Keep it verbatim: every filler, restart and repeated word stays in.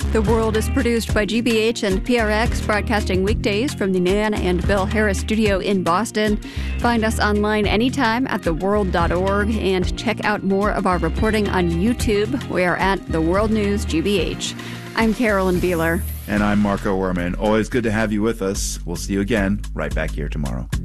The World is produced by G B H and P R X, broadcasting weekdays from the Nan and Bill Harris studio in Boston. Find us online anytime at the world dot org and check out more of our reporting on YouTube. We are at The World News G B H. I'm Carolyn Beeler. And I'm Marco Werman. Always good to have you with us. We'll see you again right back here tomorrow.